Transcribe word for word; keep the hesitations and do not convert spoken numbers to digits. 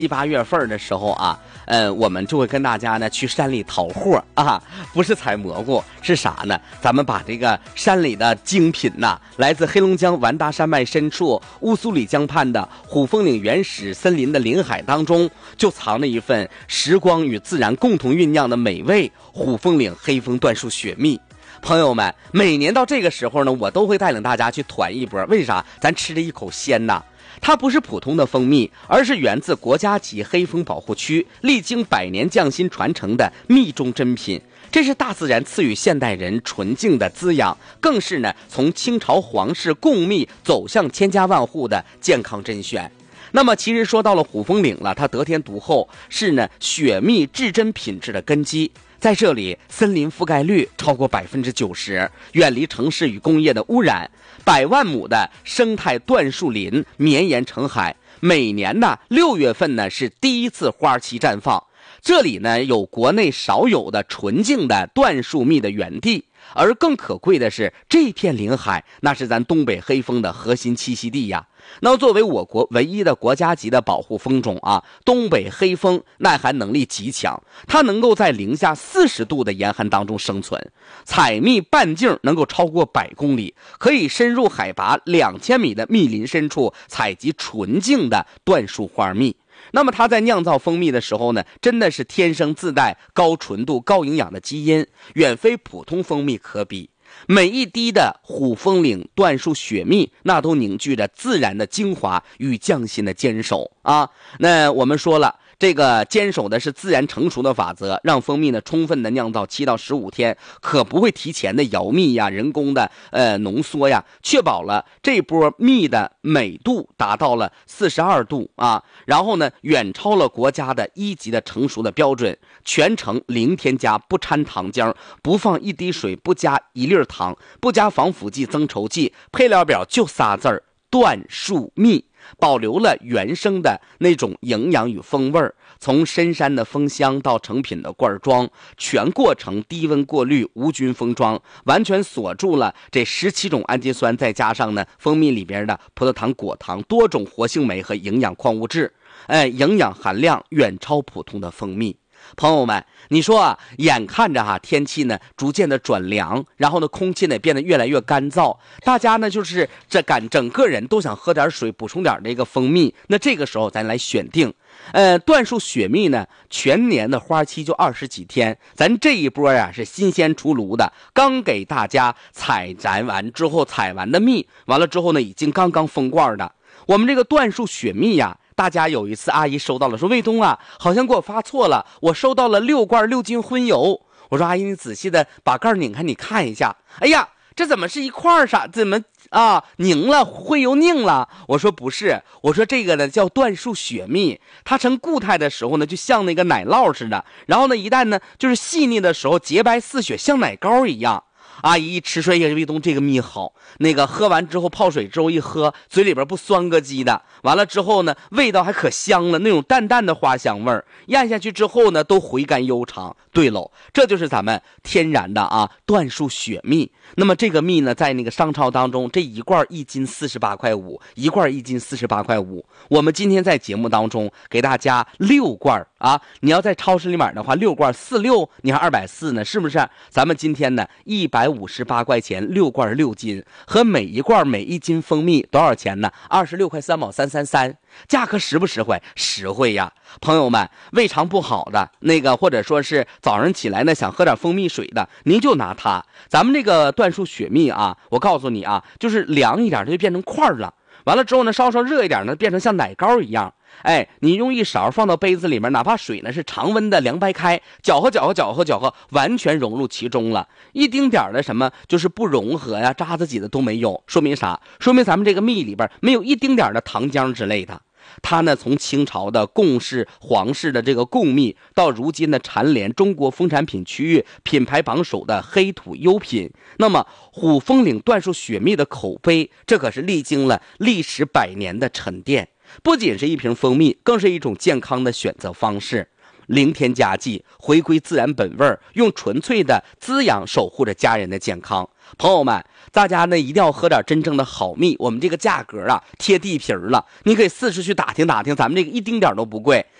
一八月份的时候啊，呃，我们就会跟大家呢去山里淘货啊，不是采蘑菇，是啥呢？咱们把这个山里的精品呐、啊，来自黑龙江完达山脉深处乌苏里江畔的虎峰岭原始森林的林海当中，就藏着一份时光与自然共同酝酿的美味——虎峰岭黑蜂椴树雪蜜。朋友们，每年到这个时候呢，我都会带领大家去团一波。为啥？咱吃这一口鲜呐！它不是普通的蜂蜜，而是源自国家级黑蜂保护区，历经百年匠心传承的蜜中珍品。这是大自然赐予现代人纯净的滋养，更是呢从清朝皇室贡蜜走向千家万户的健康甄选。那么其实说到了虎峰岭了，它得天独厚，是呢雪蜜至臻品质的根基。在这里，森林覆盖率超过百分之九十，远离城市与工业的污染，百万亩的生态椴树林绵延成海。每年呢，六月份呢是第一次花期绽放。这里呢有国内少有的纯净的椴树蜜的园地，而更可贵的是，这片林海那是咱东北黑蜂的核心栖息地呀。那作为我国唯一的国家级的保护蜂种啊，东北黑蜂耐寒能力极强，它能够在零下四十度的严寒当中生存，采蜜半径能够超过百公里，可以深入海拔两千米的密林深处采集纯净的椴树花蜜。那么它在酿造蜂蜜的时候呢，真的是天生自带高纯度高营养的基因，远非普通蜂蜜可比。每一滴的虎峰岭椴树雪蜜，那都凝聚着自然的精华与匠心的坚守啊。那我们说了，这个坚守的是自然成熟的法则，让蜂蜜呢充分的酿造七到十五天，可不会提前的摇蜜呀、人工的呃浓缩呀，确保了这波蜜的美度达到了四十二度啊，然后呢远超了国家的一级的成熟的标准，全程零添加，不掺糖浆，不放一滴水，不加一粒糖，不加防腐剂、增稠剂，配料表就仨字儿：椴树蜜。保留了原生的那种营养与风味，从深山的蜂箱到成品的罐装，全过程低温过滤，无菌封装，完全锁住了这十七种氨基酸，再加上呢蜂蜜里边的葡萄糖、果糖、多种活性酶和营养矿物质，哎，营养含量远超普通的蜂蜜。朋友们，你说啊，眼看着哈、啊、天气呢逐渐的转凉，然后呢空气呢变得越来越干燥，大家呢就是这感整个人都想喝点水，补充点这个蜂蜜。那这个时候咱来选定，呃，椴树雪蜜呢，全年的花期就二十几天，咱这一波呀、啊、是新鲜出炉的，刚给大家采摘完之后，采完的蜜，完了之后呢，已经刚刚封罐的。我们这个椴树雪蜜呀、啊。大家有一次阿姨收到了，说卫东啊，好像给我发错了，我收到了六罐六斤荤油。我说阿姨，你仔细的把盖拧开，你看一下。哎呀，这怎么是一块啥？怎么啊凝了，荤油凝了？我说不是，我说这个呢叫椴树雪蜜，它成固态的时候呢，就像那个奶酪似的，然后呢一旦呢就是细腻的时候，洁白似雪，像奶膏一样。阿姨一吃说：“哎呀，卫东这个蜜好，那个喝完之后泡水之后一喝，嘴里边不酸咯叽的，完了之后呢，味道还可香了，那种淡淡的花香味儿，咽下去之后呢，都回甘悠长。对喽，这就是咱们天然的啊椴树雪蜜。那么这个蜜呢，在那个商超当中，这一罐一斤四十八块五，一罐一斤四十八块五。我们今天在节目当中给大家六罐啊，你要在超市里买的话，六罐四六，你还二百四呢，是不是？咱们今天呢，一百五十八块钱六罐六斤，和每一罐每一斤蜂蜜多少钱呢？二十六块三毛三三三，价格实不实惠？实惠呀！朋友们，胃肠不好的那个，或者说是早上起来呢想喝点蜂蜜水的，您就拿它。咱们这个椴树雪蜜啊，我告诉你啊，就是凉一点它就变成块了，完了之后呢，稍稍热一点呢，变成像奶膏一样。哎，你用一勺放到杯子里面，哪怕水呢是常温的凉白开，搅和搅和搅和搅和，完全融入其中了，一丁点的什么就是不融合呀、渣子挤的都没有。说明啥？说明咱们这个蜜里边没有一丁点的糖浆之类的。它呢，从清朝的贡氏、皇室的这个贡蜜，到如今的蝉联中国副产品区域品牌榜首的黑土优品。那么虎峰岭椴树雪蜜的口碑，这可是历经了历时百年的沉淀。不仅是一瓶蜂蜜，更是一种健康的选择方式。 零添加剂，回归自然本味儿，用纯粹的滋养守护着家人的健康。朋友们，大家呢一定要喝点真正的好蜜，我们这个价格啊贴地皮儿了，你可以四处去打听打听，咱们这个一丁点都不贵。